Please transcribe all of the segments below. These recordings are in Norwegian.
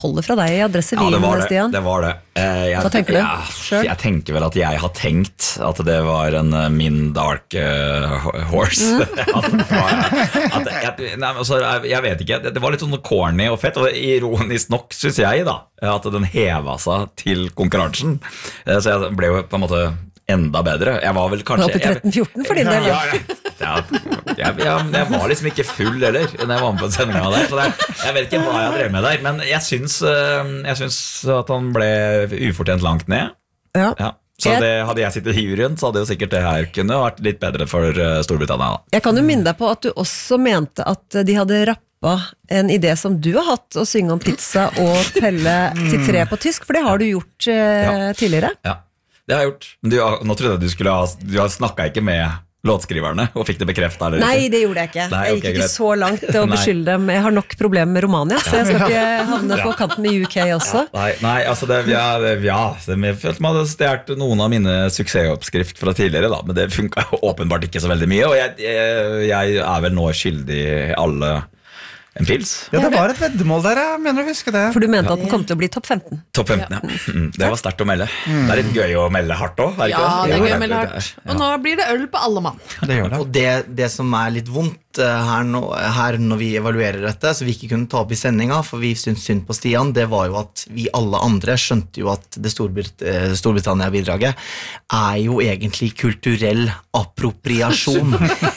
holder fra deg I Adresse Wien, Stian. Det var det. Hva tenker du selv? Jeg tenker vel at jeg har tenkt at det var min dark horse. Jeg vet ikke, det var litt sånn corny og fett, og ironisk nok synes jeg da, at den heva seg til konkurransen. Så jeg ble jo på en måte enda bedre. Jeg var vel kanskje... Oppe I 13-14 for din del. Jeg var liksom ikke full heller når jeg var med på sendingen der, så jeg vet ikke hva jeg drev med der, men jeg synes at han ble ufortjent langt ned. Ja. Så hadde jeg sittet I juryen, så hadde jo sikkert det her kunne vært litt bedre for Storbritannia. Jeg kan jo minne deg på at du også mente at de hadde rappet en idé som du har hatt, å synge om pizza og telle til 3 på tysk, for det har du gjort tidligere. Ja, det har jeg gjort. Men nå trodde jeg du har snakket ikke med låtskriverne og fikk det bekreftet eller Nei, det gjorde jeg ikke. Jeg gikk ikke så langt til å beskylde dem. Jeg har nok problemer med Romania, så jeg skal ikke havne på kanten med UK også. Nei, altså jeg følte meg hadde stjert noen av mine suksessoppskrift fra tidligere da, men det funket åpenbart ikke så veldig mye, og jeg vel nå skyldig alle en pils. Ja, det var et veddemål der, jeg mener å huske det. For du mente at den kom til å bli topp 15? Topp 15, ja. Det var sterkt å melde. Det litt gøy å melde hardt også, er det ikke det? Ja, det gøy å melde hardt. Og nå blir det øl på alle mann. Det gjør det. Og det som litt vondt her når vi evaluerer dette, så vi ikke kunne ta opp I sendinga, for vi syntes synd på Stian, det var jo at vi alle andre skjønte jo at det Storbritannia-bidraget jo egentlig kulturell appropriasjon.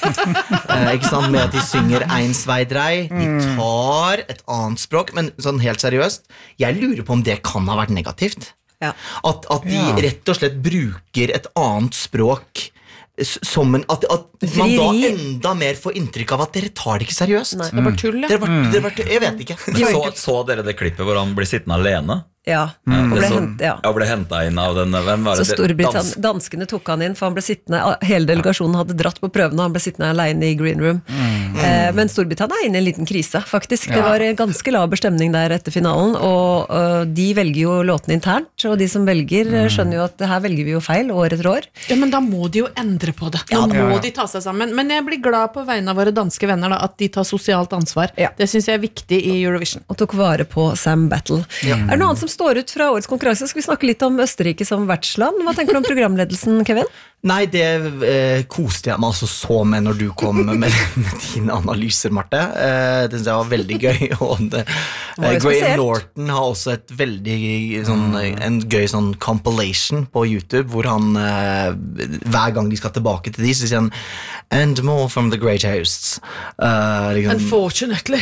Ikke sant? Med at de synger en sveidrei, de tar et annet språk, men sånn helt seriøst, jeg lurer på om det kan ha vært negativt. At de rett og slett bruker et annet språk som at man da enda mer får inntrykk av at dere tar det ikke seriøst. Nei, det var tull, jeg vet ikke. Så dere det klippet hvor han blir sittende alene? Ja, og ble hentet inn av den, hvem var det? Så danskene tok han inn, for han ble sittende, hele delegasjonen hadde dratt på prøvene, og han ble sittende alene I Green Room. Men Storbritannia inne I en liten krise, faktisk. Det var en ganske laber stemning der etter finalen, og de velger jo låtene internt, og de som velger skjønner jo at her velger vi jo feil år etter år. Ja, men da må de jo endre på det. Da må de ta seg sammen. Men jeg blir glad på vegne av våre danske venner da, at de tar sosialt ansvar. Det synes jeg viktig I Eurovision. Og tok vare på Sam Battle. Det noe annet som står ut fra årets konkurranse? Skal vi snakke litt om Østerrike som vertsland? Hva tenker du om programledelsen, Kevin? Nei, det koste jeg meg altså så med når du kom med dine analyser, Marte. Det synes jeg var veldig gøy. Og Graham Norton har også et veldig en gøy sånn compilation på YouTube, hvor han hver gang de skal tilbake til de, så sier han and more from the great hosts. Unfortunately.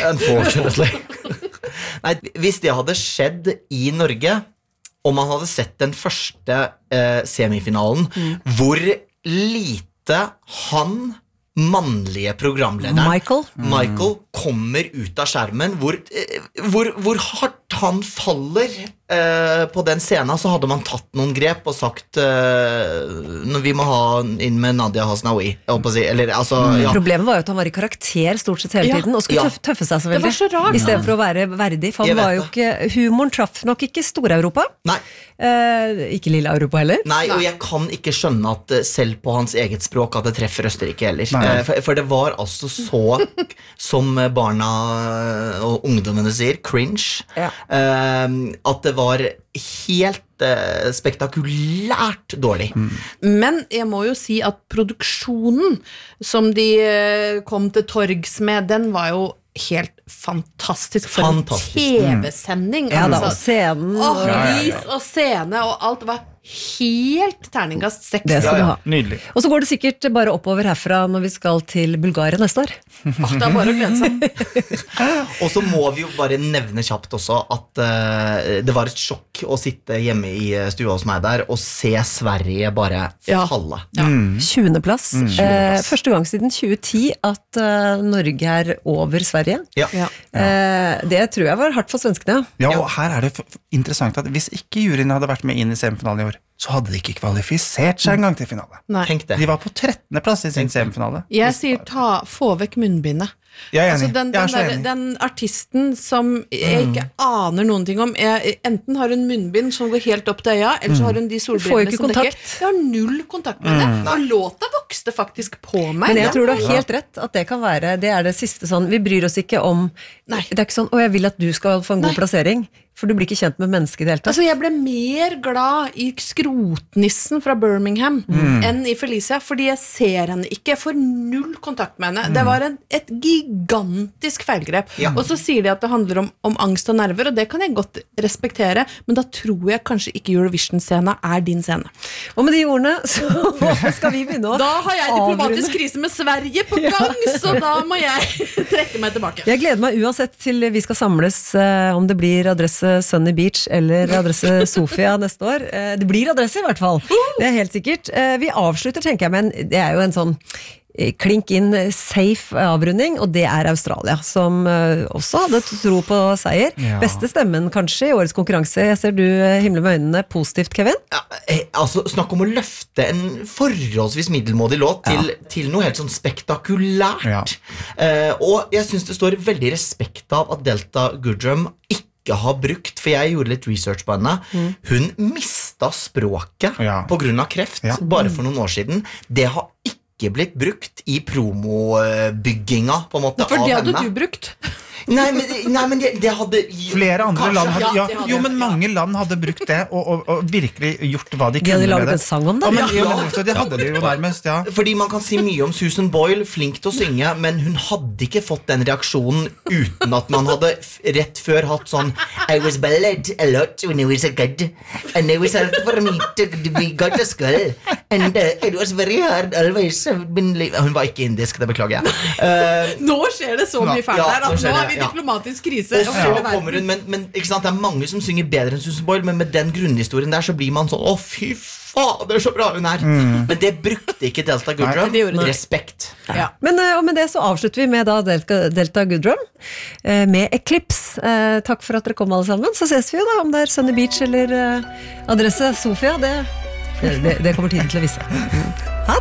Nei, hvis det hadde skjedd I Norge, om man hadde sett den første semifinalen, hvor lite han, mannlige programlederen, Michael kommer ut av skjermen, hvor hardt han faller på den scenen, så hadde man tatt noen grep og sagt vi må ha inn med Nadia Hasnaoui Problemet var jo at han var I karakter stort sett hele tiden og skulle tøffe seg så veldig. Det var så rart. I stedet for å være verdig, for han var jo ikke humoren traff nok ikke Stor-Europa. Nei. Ikke lille Europa heller. Nei, og jeg kan ikke skjønne at selv på hans eget språk at det treffer Østerrike heller. For det var altså så som barna og ungdommene sier, cringe. At det var helt spektakulært dårlig. Men jeg må jo si at produksjonen som de kom til torgs med, den var jo helt fantastisk for en TV-sending. Ja da, og scenen. Lys og scene og alt var helt terningkast 6. Det skal du ha. Nydelig. Og så går det sikkert bare oppover herfra når vi skal til Bulgaria neste år. Det bare å glede seg. Og så må vi jo bare nevne kjapt også at det var et sjokk å sitte hjemme I stua hos meg der og se Sverige bare falle. 20. plass. Første gang siden 2010 at Norge over Sverige. Det tror jeg var hardt for svenskene. Ja, og her det interessant at hvis ikke juryen hadde vært med inn I semifinalen I år, så hadde de ikke kvalifisert seg en gang til finale. Tenk det. De var på 13. plass I sin semifinale. Jeg sier få vekk munnbindet. Jeg enig. Altså den artisten som jeg ikke aner noen ting om, enten har hun munnbind som går helt opp til øya, eller så har hun de solbrillene som dekker. Jeg har null kontakt med det, og låta vokste faktisk på meg. Men jeg tror du har helt rett, at det kan være, det det siste sånn, vi bryr oss ikke om, det ikke sånn, jeg vil at du skal få en god plassering. For du blir ikke kjent med mennesket i det hele tatt. Altså, jeg ble mer glad i skrotnissen fra Birmingham enn i Felicia, fordi jeg ser henne ikke. Jeg får null kontakt med henne. Det var et gigantisk feilgrep. Og så sier de at det handler om angst og nerver, og det kan jeg godt respektere, men da tror jeg kanskje ikke Eurovision-scena er din scene. Og med de ordene så skal vi begynne å Da har jeg diplomatisk krise med Sverige på gang, så da må jeg trekke meg tilbake. Jeg gleder meg uansett til vi skal samles, om det blir adresse Sunny Beach eller adresse Sofia neste år. Det blir adresse i hvert fall, det er helt sikkert. Vi avslutter, tenker jeg, men det er jo en sånn klink inn safe avrunding, og det er Australia, som også hadde tro på seier. Beste stemmen kanskje i årets konkurranse. Jeg ser du himler med øynene positivt, Kevin. Altså, snakk om å løfte en forholdsvis middelmådig låt til noe helt sånn spektakulært. Og jeg synes det står veldig respekt av at Delta Goodrum ikke har brukt, for jeg gjorde litt research på henne. Hun mistet språket på grunn av kreft bare for noen år siden. Det har ikke blitt brukt i promobygginga på en måte av henne. For det hadde du brukt. Nei, men det hadde flere andre kanskje, land hadde, jo, men mange land hadde brukt det og virkelig gjort hva de kunne med det. De hadde laget en sang om det. Det hadde de jo nærmest, Fordi man kan si mye om Susan Boyle, flink til å synge, men hun hadde ikke fått den reaksjonen uten at man hadde rett før hatt sånn I was ballad a lot when I was a kid, and it was hard for me to be got a skull, and it was very hard always. Hun var ikke indisk, det beklager jeg. Nå skjer det så mye fælt her, at nå er diplomatisk krise. Og så kommer hun, men ikke sant, det er mange som synger bedre enn Susan Boyle, men med den grunnhistorien der så blir man sånn, å fy faen, det er så bra hun er. Men det brukte ikke Delta Goodrum. Respekt. Men og med det så avslutter vi med da Delta Goodrum med Eclipse. Takk for at dere kom alle sammen. Så ses vi jo da, om det er Sunny Beach eller adresse Sofia. Det kommer tiden til å vise. Ha det!